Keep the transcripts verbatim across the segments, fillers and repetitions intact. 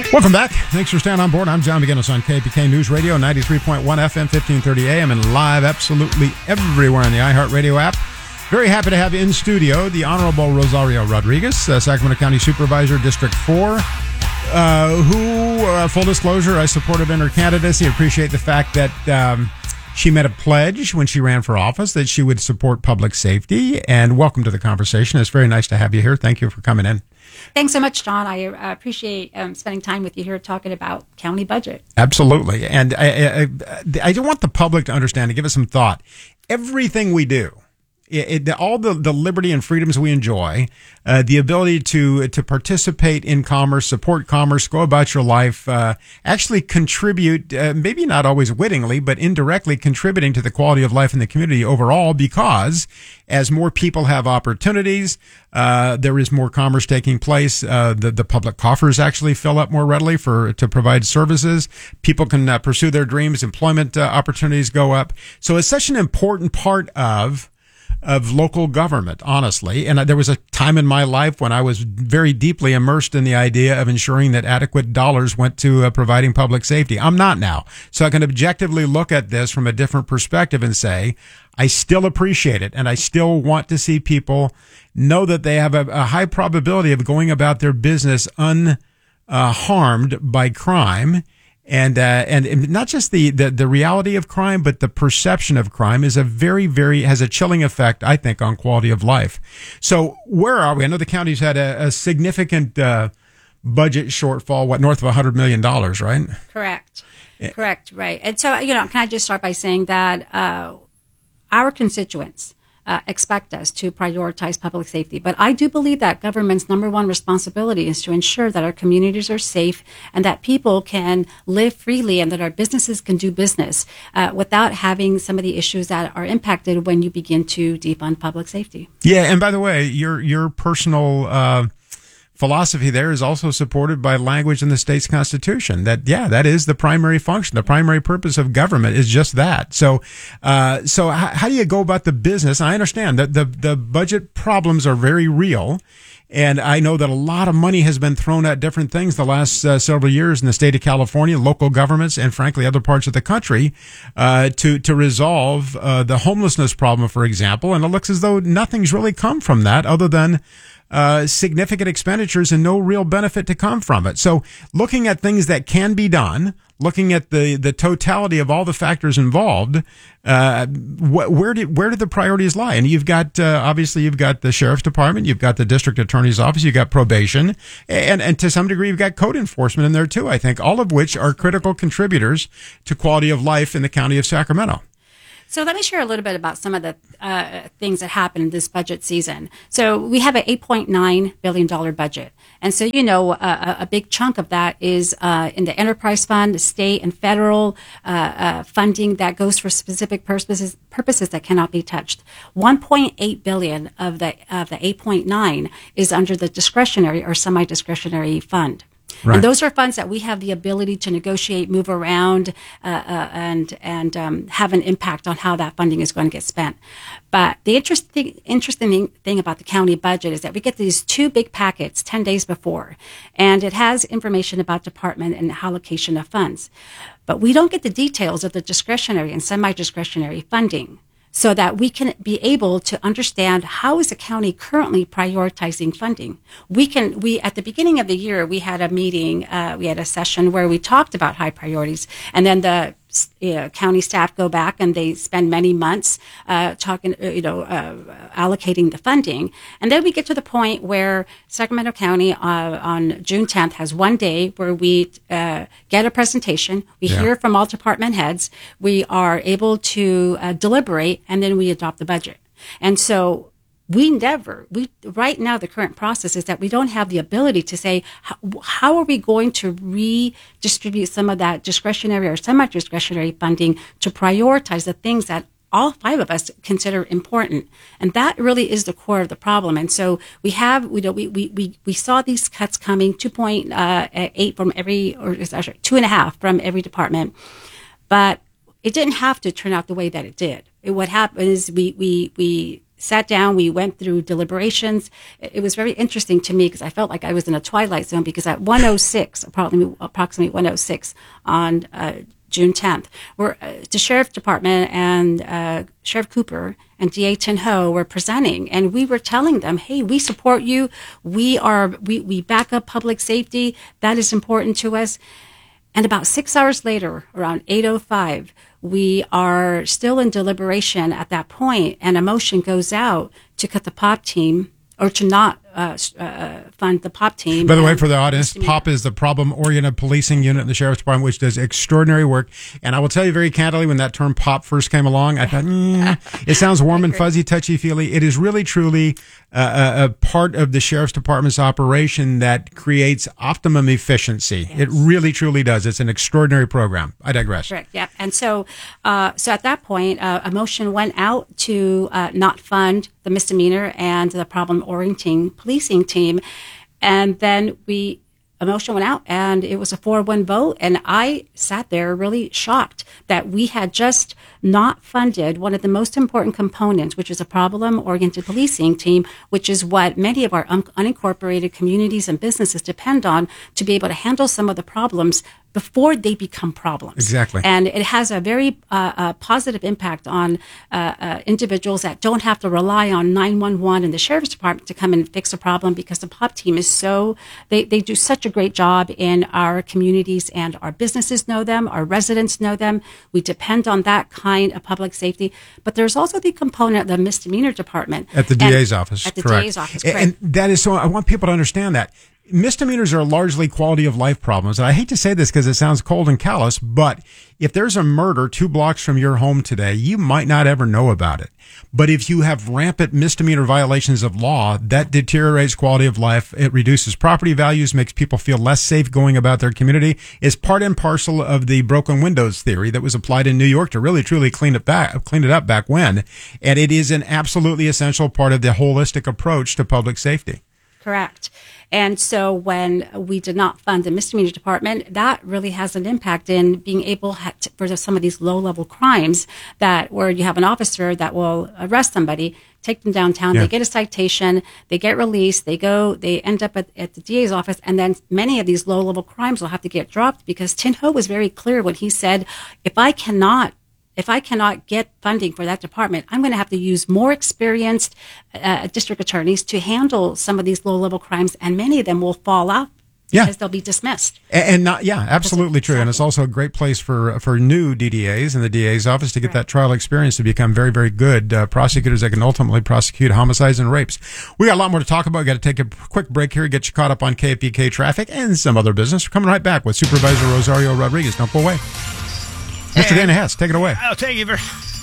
Welcome back. Thanks for staying on board. I'm John McGinnis on K P K News Radio, ninety-three point one F M, fifteen thirty A M, and live absolutely everywhere on the iHeartRadio app. Very happy to have in studio the Honorable Rosario Rodriguez, uh, Sacramento County Supervisor, District four, uh, who, uh, full disclosure, I supported in her candidacy. I appreciate the fact that um, she made a pledge when she ran for office that she would support public safety. And welcome to the conversation. It's very nice to have you here. Thank you for coming in. Thanks so much, John. I uh, appreciate um, spending time with you here talking about county budget. Absolutely. And I, I, I don't want the public to understand, to give it some thought. Everything we do, It, it, all the, the liberty and freedoms we enjoy, uh, the ability to to participate in commerce, support commerce, go about your life, uh, actually contribute, uh, maybe not always wittingly, but indirectly contributing to the quality of life in the community overall, because as more people have opportunities, uh, there is more commerce taking place. Uh, the, the public coffers actually fill up more readily for to provide services. People can uh, pursue their dreams. Employment uh, opportunities go up. So it's such an important part of of local government, honestly. And there was a time in my life when I was very deeply immersed in the idea of ensuring that adequate dollars went to uh, providing public safety. I'm not now. So I can objectively look at this from a different perspective and say, I still appreciate it. And I still want to see people know that they have a, a high probability of going about their business unharmed uh, by crime. And, uh, and not just the, the, the reality of crime, but the perception of crime is a very, very, has a chilling effect, I think, on quality of life. So where are we? I know the county's had a, a significant, uh, budget shortfall, what, north of a hundred million dollars, right? Correct. Yeah. Correct. Right. And so, you know, can I just start by saying that, uh, our constituents, Uh, expect us to prioritize public safety. But I do believe that government's number one responsibility is to ensure that our communities are safe and that people can live freely and that our businesses can do business uh, without having some of the issues that are impacted when you begin to defund public safety. Yeah, and by the way, your your personal uh philosophy there is also supported by language in the state's constitution that, yeah, that is the primary function. The primary purpose of government is just that. So, uh, so how, how do you go about the business? And I understand that the, the budget problems are very real. And I know that a lot of money has been thrown at different things the last uh, several years in the state of California, local governments, and frankly, other parts of the country, uh, to, to resolve, uh, the homelessness problem, for example. And it looks as though nothing's really come from that other than Uh, significant expenditures and no real benefit to come from it. So looking at things that can be done, looking at the, the totality of all the factors involved, uh, wh- where do, where do the priorities lie? And you've got, uh, obviously you've got the sheriff's department, you've got the district attorney's office, you've got probation, and, and to some degree you've got code enforcement in there too, I think, all of which are critical contributors to quality of life in the county of Sacramento. So let me share a little bit about some of the uh, things that happened this budget season. So we have an eight point nine billion dollars budget. And so, you know, a, a big chunk of that is uh, in the enterprise fund, the state and federal uh, uh, funding that goes for specific purposes purposes that cannot be touched. one point eight billion dollars of the, of the eight point nine is under the discretionary or semi-discretionary fund. Right. And those are funds that we have the ability to negotiate, move around, uh, uh, and and um, have an impact on how that funding is going to get spent. But the interesting interesting thing about the county budget is that we get these two big packets ten days before, and it has information about department and allocation of funds. But we don't get the details of the discretionary and semi-discretionary funding, so that we can be able to understand how is the county currently prioritizing funding. We can, we, at the beginning of the year, we had a meeting, uh, we had a session where we talked about high priorities, and then the you know, county staff go back and they spend many months uh, talking, you know, uh, allocating the funding. And then we get to the point where Sacramento County uh, on June tenth has one day where we uh, get a presentation. We yeah. hear from all department heads. We are able to uh, deliberate, and then we adopt the budget. And so we never, we right now, the current process is that we don't have the ability to say, how, how are we going to redistribute some of that discretionary or semi-discretionary funding to prioritize the things that all five of us consider important. And that really is the core of the problem. And so we have, you know, we, we, we, we saw these cuts coming, two point eight from every, or sorry, two and a half from every department. But it didn't have to turn out the way that it did. It, what happened is we, we, we, sat down, we went through deliberations. It was very interesting to me because I felt like I was in a twilight zone, because at one oh six, approximately, approximately one oh six on uh, June tenth, we're, uh, the Sheriff's Department and uh, Sheriff Cooper and D A Tin Ho were presenting, and we were telling them, hey, we support you. We are, we, we back up public safety. That is important to us. And about six hours later, around eight oh five, we are still in deliberation at that point, and a motion goes out to cut the POP team, or to not uh, uh, fund the POP team. By the way, for the audience, POP is the Problem-Oriented Policing Unit in the Sheriff's Department, which does extraordinary work. And I will tell you very candidly, when that term POP first came along, I thought, mm, it sounds warm and fuzzy, touchy-feely. It is really, truly uh, a, a part of the Sheriff's Department's operation that creates optimum efficiency. Yes. It really, truly does. It's an extraordinary program. I digress. Correct, yeah. And so, uh, so at that point, uh, a motion went out to uh, not fund the misdemeanor and the problem-orienting policing team. And then we, a motion went out, and it was a four one vote. And I sat there really shocked that we had just not funded one of the most important components, which is a problem-oriented policing team, which is what many of our un- unincorporated communities and businesses depend on to be able to handle some of the problems before they become problems. Exactly. And it has a very uh, uh, positive impact on uh, uh, individuals that don't have to rely on nine one one and the Sheriff's Department to come and fix a problem, because the POP team is so, they, they do such a great job in our communities, and our businesses know them, our residents know them. We depend on that kind of public safety. But there's also the component of the misdemeanor department. At the D A's office. At the correct. D A's office, correct. And that is so, I want people to understand that. Misdemeanors are largely quality of life problems. And I hate to say this because it sounds cold and callous, but if there's a murder two blocks from your home today, you might not ever know about it. But if you have rampant misdemeanor violations of law, that deteriorates quality of life. It reduces property values, makes people feel less safe going about their community. It's part and parcel of the broken windows theory that was applied in New York to really truly clean it back, clean it up back when. And it is an absolutely essential part of the holistic approach to public safety. Correct. And so when we did not fund the misdemeanor department, that really has an impact in being able to, for some of these low-level crimes that where you have an officer that will arrest somebody, take them downtown, yeah. They get a citation, they get released, they go, they end up at, at the D A's office, and then many of these low-level crimes will have to get dropped, because Tin Ho was very clear when he said, if I cannot If I cannot get funding for that department, I'm going to have to use more experienced uh, district attorneys to handle some of these low-level crimes, and many of them will fall out because yeah. they'll be dismissed. And, and not, yeah, absolutely true. And it's also a great place for for new D D As in the D A's office to get right. that trial experience to become very, very good uh, prosecutors that can ultimately prosecute homicides and rapes. We got a lot more to talk about. We've got to take a quick break here, get you caught up on K F B K traffic and some other business. We're coming right back with Supervisor Rosario Rodriguez. Don't go away. Mister Dana Hess, take it away. I'll take you. For,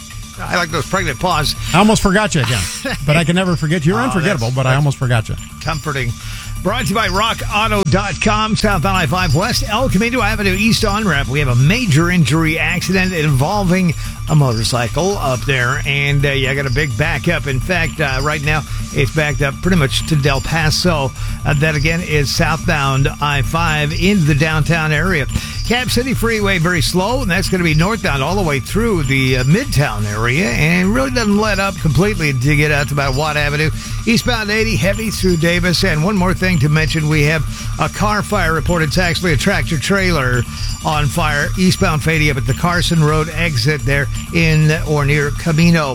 I like those pregnant paws. I almost forgot you again, but I can never forget you. You're oh, unforgettable, but I almost forgot you. Comforting. Brought to you by rock auto dot com, southbound I five West, El Camino Avenue East on-ramp. We have a major injury accident involving a motorcycle up there, and uh, yeah, I got a big backup. In fact, uh, right now, it's backed up pretty much to Del Paso. Uh, that, again, is southbound I five in the downtown area. Cap City Freeway, very slow, and that's going to be northbound all the way through the uh, Midtown area, and really doesn't let up completely to get out to about Watt Avenue. Eastbound eighty, heavy through Davis. And one more thing to mention, we have a car fire reported. It's actually a tractor trailer on fire, eastbound fading up at the Carson Road exit there in or near Camino.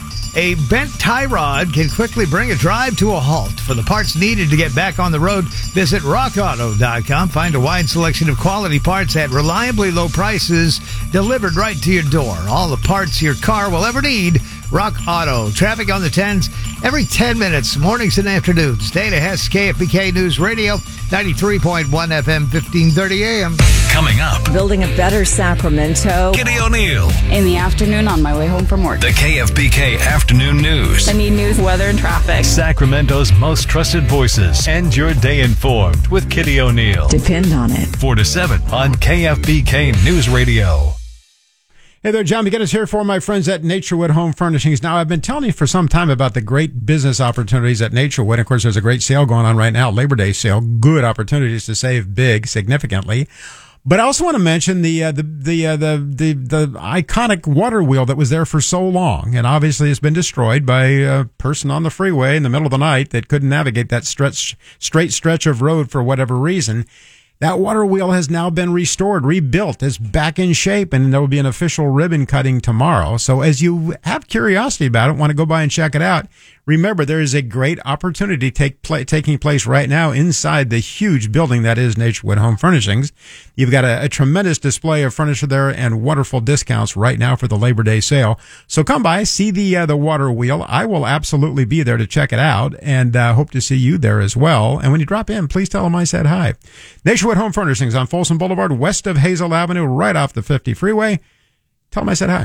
A bent tie rod can quickly bring a drive to a halt. For the parts needed to get back on the road, visit rock auto dot com. Find a wide selection of quality parts at reliably low prices delivered right to your door. All the parts your car will ever need. Rock Auto. Traffic on the tens every ten minutes, mornings and afternoons. Dana Hess, K F B K News Radio, ninety-three point one F M, fifteen thirty A M. Coming up, building a better Sacramento. Kitty O'Neill. In the afternoon on my way home from work. The K F B K Afternoon News. I need news, weather, and traffic. Sacramento's most trusted voices. And your day informed with Kitty O'Neill. Depend on it. four to seven on K F B K News Radio. Hey there, John McGinnis here for my friends at Naturewood Home Furnishings. Now, I've been telling you for some time about the great business opportunities at Naturewood. Of course, there's a great sale going on right now, Labor Day sale. Good opportunities to save big, significantly. But I also want to mention the uh, the the, uh, the the the iconic water wheel that was there for so long, and obviously it's been destroyed by a person on the freeway in the middle of the night that couldn't navigate that stretch straight stretch of road for whatever reason. That water wheel has now been restored, rebuilt. It's back in shape, and there will be an official ribbon cutting tomorrow. So as you have curiosity about it, want to go by and check it out, remember there is a great opportunity take pla- taking place right now inside the huge building that is Naturewood Home Furnishings. You've got a, a tremendous display of furniture there and wonderful discounts right now for the Labor Day sale. So come by, see the uh, the water wheel. I will absolutely be there to check it out, and uh, hope to see you there as well. And when you drop in, please tell them I said hi. Naturewood Home Furnishings on Folsom Boulevard, west of Hazel Avenue, right off the fifty freeway. Tell them I said hi.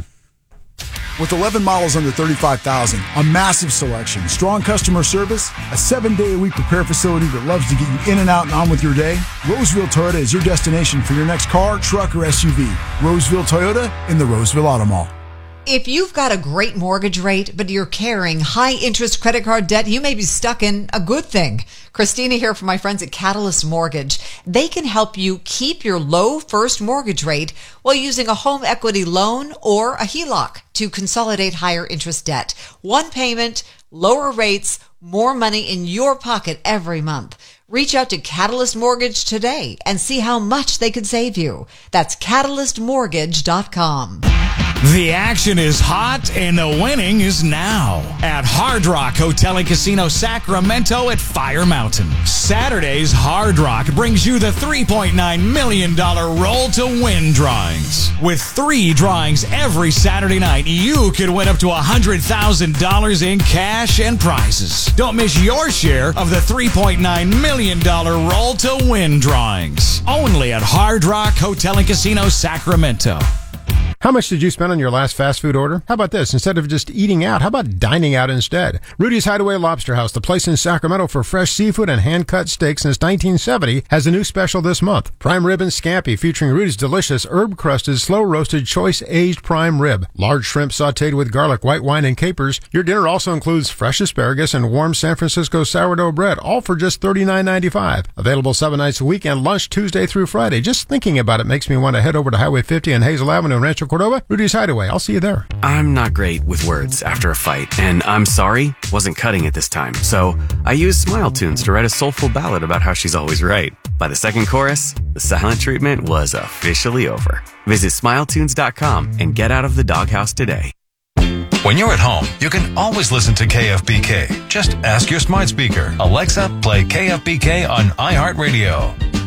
With eleven models under thirty-five thousand, a massive selection, strong customer service, a seven-day-a-week repair facility that loves to get you in and out and on with your day, Roseville Toyota is your destination for your next car, truck, or S U V. Roseville Toyota in the Roseville Auto Mall. If you've got a great mortgage rate, but you're carrying high-interest credit card debt, you may be stuck in a good thing. Christina here from my friends at Catalyst Mortgage. They can help you keep your low first mortgage rate while using a home equity loan or a H E L O C to consolidate higher interest debt. One payment, lower rates, more money in your pocket every month. Reach out to Catalyst Mortgage today and see how much they could save you. That's catalyst mortgage dot com. The action is hot and the winning is now at Hard Rock Hotel and Casino Sacramento at Fire Mountain. Saturday's Hard Rock brings you the three point nine million dollars Roll to Win drawings. With three drawings every Saturday night, you could win up to one hundred thousand dollars in cash and prizes. Don't miss your share of the three point nine million dollars Roll to Win drawings. Only at Hard Rock Hotel and Casino Sacramento. How much did you spend on your last fast food order? How about this? Instead of just eating out, how about dining out instead? Rudy's Hideaway Lobster House, the place in Sacramento for fresh seafood and hand-cut steaks since nineteen seventy, has a new special this month. Prime rib and scampi featuring Rudy's delicious herb-crusted, slow-roasted, choice-aged prime rib. Large shrimp sautéed with garlic, white wine, and capers. Your dinner also includes fresh asparagus and warm San Francisco sourdough bread, all for just thirty-nine ninety-five. Available seven nights a week and lunch Tuesday through Friday. Just thinking about it makes me want to head over to Highway fifty and Hazel Avenue in Rancho Cordova. Rudy's Hideaway. I'll see you there. I'm not great with words after a fight, and I'm sorry wasn't cutting it this time. So I used Smile Tunes to write a soulful ballad about how she's always right. By the second chorus, the silent treatment was officially over. Visit smile tunes dot com and get out of the doghouse today. When you're at home, you can always listen to K F B K. Just ask your smart speaker, Alexa, play K F B K on iHeartRadio.